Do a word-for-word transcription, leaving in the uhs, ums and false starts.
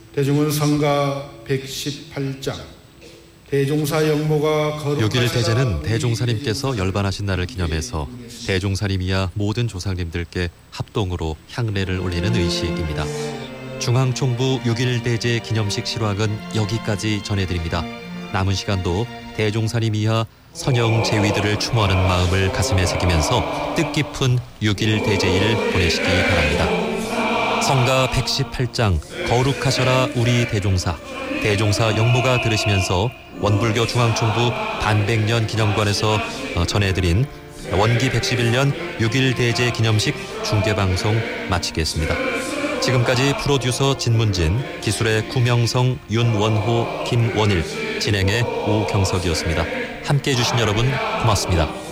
대중은 성가 백십팔 장 대종사 영모가 거룩하시라. 육 일 대제는 대종사님께서 열반하신 날을 기념해서 대종사님이야 모든 조상님들께 합동으로 향례를 올리는 의식입니다. 중앙총부 육 일 대제 기념식 실황은 여기까지 전해드립니다. 남은 시간도 대종사님 이하 선영 제위들을 추모하는 마음을 가슴에 새기면서 뜻깊은 육 일 대제일 보내시기 바랍니다. 성가 백십팔 장 거룩하셔라 우리 대종사. 대종사 영모가 들으시면서 원불교 중앙총부 반백년 기념관에서 전해드린 원기 백십일 년 육 일 대제 기념식 중계방송 마치겠습니다. 지금까지 프로듀서 진문진, 기술의 구명성, 윤원호, 김원일, 진행의 오경석이었습니다. 함께해 주신 여러분 고맙습니다.